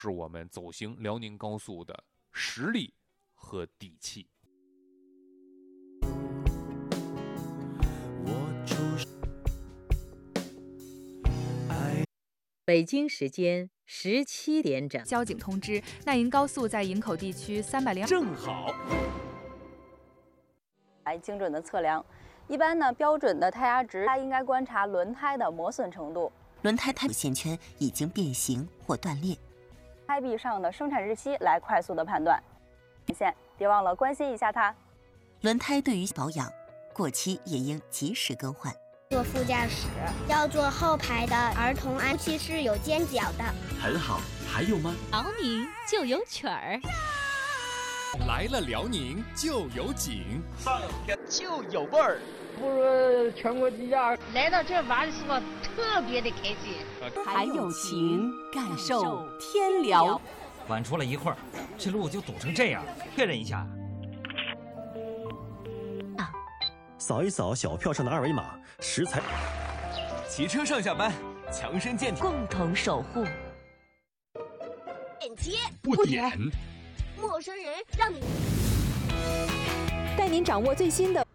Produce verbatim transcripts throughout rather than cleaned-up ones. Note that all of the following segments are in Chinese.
是我们走行辽宁高速的实力和底气。 北京时间十七点整， 交警通知，奈银高速在营口地区三百零正好来精准的测量。一般呢，标准的胎压值，它应该观察轮胎的磨损程度， 轮胎胎线圈已经变形或断裂， 胎壁上的生产日期来快速的判断。线别忘了关心一下它。 轮胎对于保养，过期也应及时更换。 坐副驾驶要坐后排的儿童，尤其是有尖角的。 很好，还有吗？ 辽宁就有曲儿， 来了辽宁就有景， 上天就有味儿。 不如全国低价。 来到这玩的时候特别的开心， 还有情，感受天辽。 晚出了一会儿，这路就堵成这样，确认一下。 扫一扫小票上的二维码，食材。 骑车上下班，强身健体， 共同守护。 点击不点， 陌生人让你带您掌握最新的，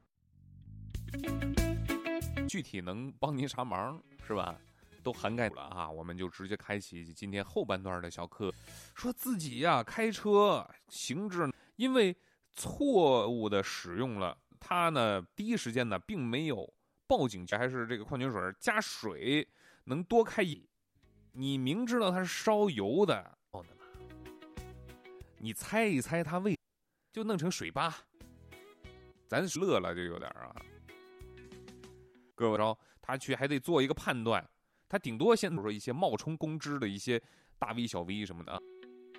具体能帮您啥忙是吧？都涵盖了啊，我们就直接开启今天后半段的小课。说自己呀、啊、开车行至，因为错误的使用了。他呢，第一时间呢，并没有报警，还是这个矿泉水加水能多开一。你明知道它是烧油的，你猜一猜它为就弄成水坝，咱乐了就有点啊。各位着，他去还得做一个判断，他顶多先说一些冒充公知的一些大 V 小 V 什么的，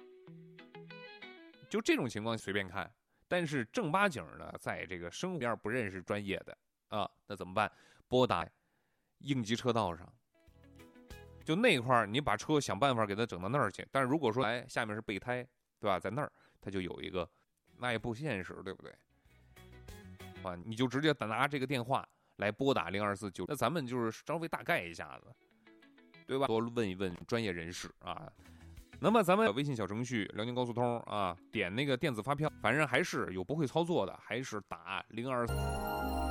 就这种情况随便看。但是正八经呢，在这个生活面不认识专业的啊，那怎么办？拨打应急车道上，就那块儿，你把车想办法给它整到那儿去。但是如果说哎下面是备胎，对吧？在那儿它就有一个，那也不现实，对不对？啊，你就直接拿这个电话来拨打零二四九，那咱们就是稍微大概一下子，对吧？多问一问专业人士啊。那么咱们微信小程序辽宁高速通啊，点那个电子发票，反正还是有不会操作的，还是打零二四。